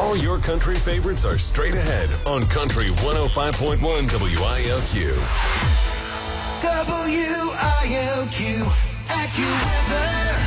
All your country favorites are straight ahead on Country 105.1 WILQ. WILQ AccuWeather.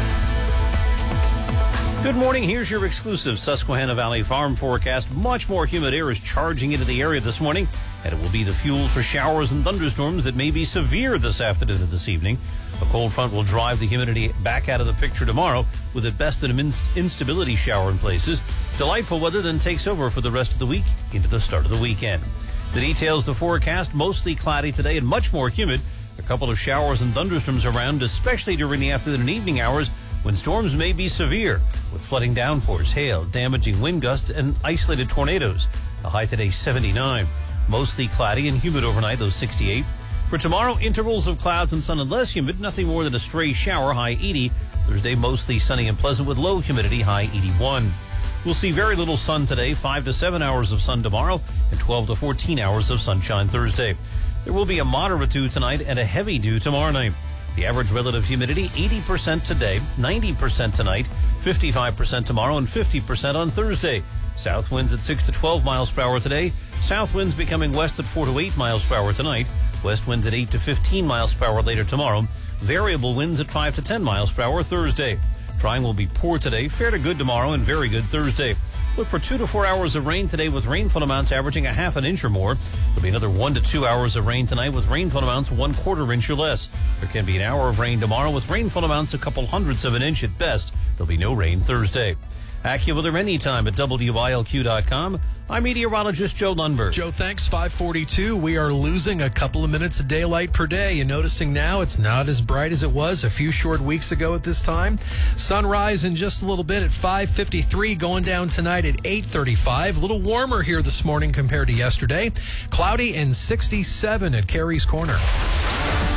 Good morning. Here's your exclusive Susquehanna Valley Farm forecast. Much more humid air is charging into the area this morning, and it will be the fuel for showers and thunderstorms that may be severe this afternoon and this evening. A cold front will drive the humidity back out of the picture tomorrow, with at best an instability shower in places. Delightful weather then takes over for the rest of the week into the start of the weekend. The details, the forecast, mostly cloudy today and much more humid. A couple of showers and thunderstorms around, especially during the afternoon and evening hours, when storms may be severe, with flooding downpours, hail, damaging wind gusts, and isolated tornadoes. The high today, 79. Mostly cloudy and humid overnight, those 68. For tomorrow, intervals of clouds and sun and less humid, nothing more than a stray shower, high 80. Thursday, mostly sunny and pleasant with low humidity, high 81. We'll see very little sun today, 5 to 7 hours of sun tomorrow, and 12 to 14 hours of sunshine Thursday. There will be a moderate dew tonight and a heavy dew tomorrow night. The average relative humidity, 80% today, 90% tonight, 55% tomorrow, and 50% on Thursday. South winds at 6 to 12 miles per hour today. South winds becoming west at 4 to 8 miles per hour tonight. West winds at 8 to 15 miles per hour later tomorrow. Variable winds at 5 to 10 miles per hour Thursday. Drying will be poor today, fair to good tomorrow, and very good Thursday. Look for 2 to 4 hours of rain today with rainfall amounts averaging a half an inch or more. There'll be another 1 to 2 hours of rain tonight with rainfall amounts 1/4 inch or less. There can be an hour of rain tomorrow with rainfall amounts a couple hundredths of an inch at best. There'll be no rain Thursday. AccuWeather anytime at WILQ.com. I'm meteorologist Joe Lundberg. Joe, thanks. 542. We are losing a couple of minutes of daylight per day. You're noticing now it's not as bright as it was a few short weeks ago at this time. Sunrise in just a little bit at 5:53, going down tonight at 8:35. A little warmer here this morning compared to yesterday. Cloudy and 67 at Carey's Corner.